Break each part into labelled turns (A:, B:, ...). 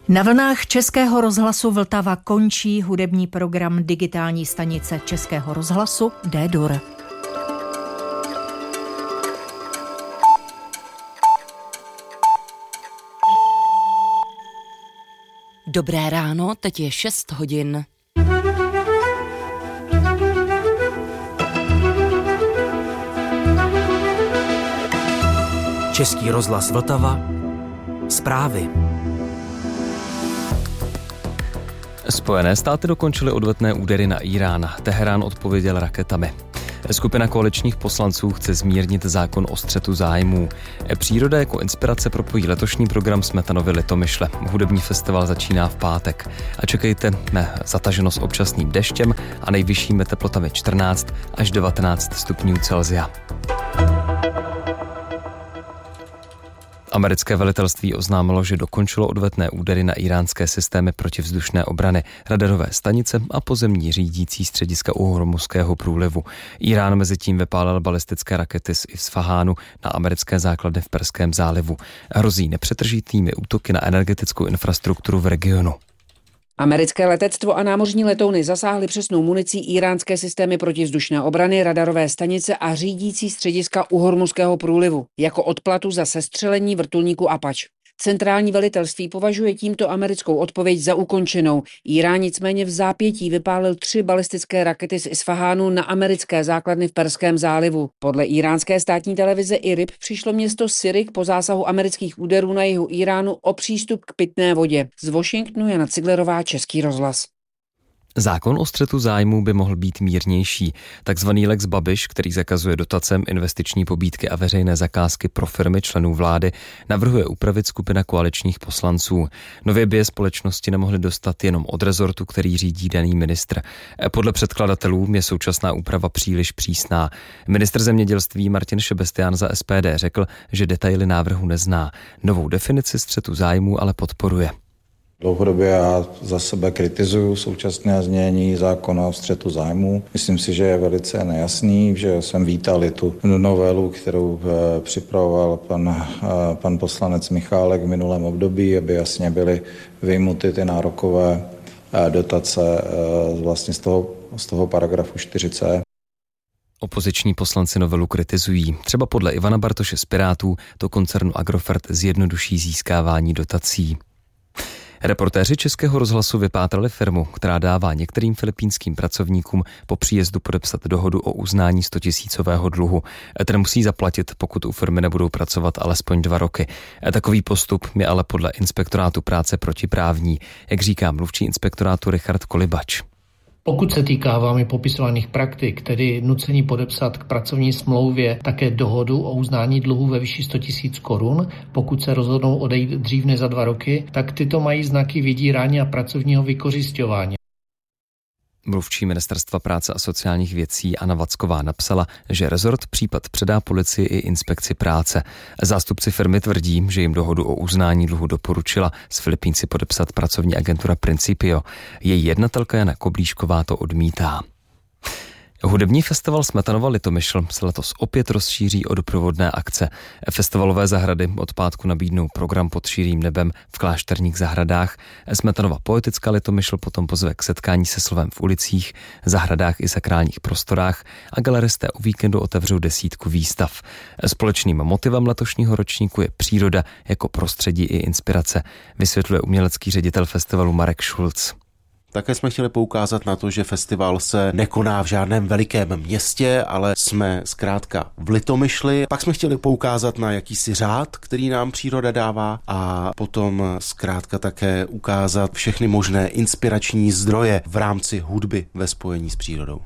A: Na vlnách Českého rozhlasu Vltava končí hudební program digitální stanice Českého rozhlasu D-Dur.
B: Dobré ráno, teď je 6 hodin.
C: Český rozhlas Vltava. Zprávy.
D: Spojené státy dokončily odvetné údery na Írán. Teherán odpověděl raketami. Skupina koaličních poslanců chce zmírnit zákon o střetu zájmů. Příroda jako inspirace propojí letošní program Smetanovy Litomyšle. Hudební festival začíná v pátek. A čekejte na zataženost občasným deštěm a nejvyššími teplotami 14 až 19 stupňů Celsia. Americké velitelství oznámilo, že dokončilo odvetné údery na íránské systémy protivzdušné obrany, radarové stanice a pozemní řídící střediska u Hormuzského průlivu. Írán mezitím vypálil balistické rakety z Isfahánu na americké základny v Perském zálivu. Hrozí nepřetržitými útoky na energetickou infrastrukturu v regionu.
E: Americké letectvo a námořní letouny zasáhly přesnou municí íránské systémy protivzdušné obrany, radarové stanice a řídící střediska u Hormuzského průlivu jako odplatu za sestřelení vrtulníku Apache. Centrální velitelství považuje tímto americkou odpověď za ukončenou. Írán nicméně v zápětí vypálil 3 balistické rakety z Isfahánu na americké základny v Perském zálivu. Podle íránské státní televize IRIB přišlo město Sirik po zásahu amerických úderů na jihu Iránu o přístup k pitné vodě. Z Washingtonu Jana Ciglerová, Český rozhlas.
D: Zákon o střetu zájmů by mohl být mírnější. Takzvaný Lex Babiš, který zakazuje dotacem, investiční pobídky a veřejné zakázky pro firmy členů vlády, navrhuje upravit skupina koaličních poslanců. Nově by je společnosti nemohly dostat jenom od rezortu, který řídí daný ministr. Podle předkladatelů je současná úprava příliš přísná. Ministr zemědělství Martin Šebestián za SPD řekl, že detaily návrhu nezná. Novou definici střetu zájmů ale podporuje.
F: Dlouhodobě já za sebe kritizuju současné znění zákona o střetu zájmů. Myslím si, že je velice nejasný, že jsem vítal i tu novelu, kterou připravoval pan poslanec Michálek v minulém období, aby jasně byly vyjmuty ty nárokové dotace vlastně z toho paragrafu 4c.
D: Opoziční poslanci novelu kritizují. Třeba podle Ivana Bartoše z Pirátů to koncernu Agrofert zjednoduší získávání dotací. Reportéři Českého rozhlasu vypátrali firmu, která dává některým filipínským pracovníkům po příjezdu podepsat dohodu o uznání 100 000 dluhu. Ten musí zaplatit, pokud u firmy nebudou pracovat alespoň 2 roky. Takový postup je ale podle Inspektorátu práce protiprávní, jak říká mluvčí inspektorátu Richard Kolibač.
G: Pokud se týká vámi popisovaných praktik, tedy nucení podepsat k pracovní smlouvě také dohodu o uznání dluhu ve výši 100 000 korun, pokud se rozhodnou odejít dřív než za 2 roky, tak tyto mají znaky vydírání a pracovního vykořisťování.
D: Mluvčí Ministerstva práce a sociálních věcí Anna Vacková napsala, že rezort případ předá policii i inspekci práce. Zástupci firmy tvrdí, že jim dohodu o uznání dluhu doporučila s Filipínci podepsat pracovní agentura Principio. Její jednatelka Jana Koblíšková to odmítá. Hudební festival Smetanova Litomyšl se letos opět rozšíří o doprovodné akce. Festivalové zahrady od pátku nabídnou program Pod širým nebem v klášterních zahradách. Smetanova poetická Litomyšl potom pozve k setkání se slovem v ulicích, zahradách i sakrálních prostorách a galeristé o víkendu otevřou 10 výstav. Společným motivem letošního ročníku je příroda jako prostředí i inspirace, vysvětluje umělecký ředitel festivalu Marek Šulc.
H: Také jsme chtěli poukázat na to, že festival se nekoná v žádném velikém městě, ale jsme zkrátka v Litomyšli. Pak jsme chtěli poukázat na jakýsi řád, který nám příroda dává, a potom zkrátka také ukázat všechny možné inspirační zdroje v rámci hudby ve spojení s přírodou.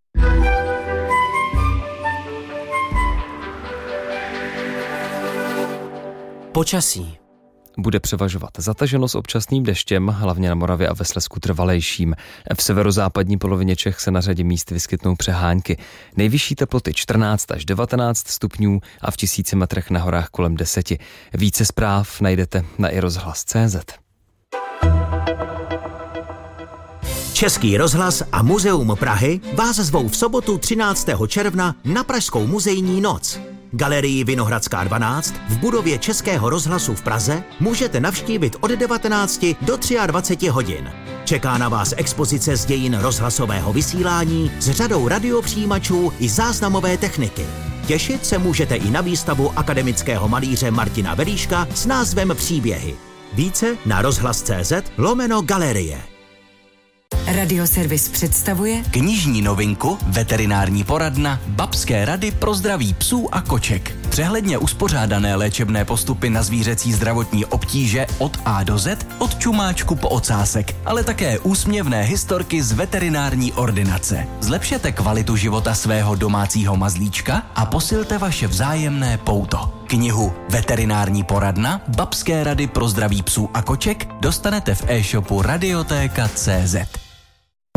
C: Počasí.
D: Bude převažovat zataženost občasným deštěm, hlavně na Moravě a ve Slezsku trvalejším. V severozápadní polovině Čech se na řadě míst vyskytnou přehánky. Nejvyšší teploty 14 až 19 stupňů a v 1000 metrech na horách kolem 10. Více zpráv najdete na iRozhlas.cz.
C: Český rozhlas a Muzeum Prahy vás zvou v sobotu 13. června na Pražskou muzejní noc. Galerii Vinohradská 12 v budově Českého rozhlasu v Praze můžete navštívit od 19 do 23 hodin. Čeká na vás expozice z dějin rozhlasového vysílání s řadou radiopřijímačů i záznamové techniky. Těšit se můžete i na výstavu akademického malíře Martina Velíška s názvem Příběhy. Více na rozhlas.cz/galerie.
I: Radioservis představuje
J: knižní novinku, veterinární poradna, babské rady pro zdraví psů a koček. Přehledně uspořádané léčebné postupy na zvířecí zdravotní obtíže od A do Z, od čumáčku po ocásek, ale také úsměvné historky z veterinární ordinace. Zlepšete kvalitu života svého domácího mazlíčka a posilte vaše vzájemné pouto. Knihu Veterinární poradna, babské rady pro zdraví psů a koček dostanete v e-shopu Radiotéka.cz.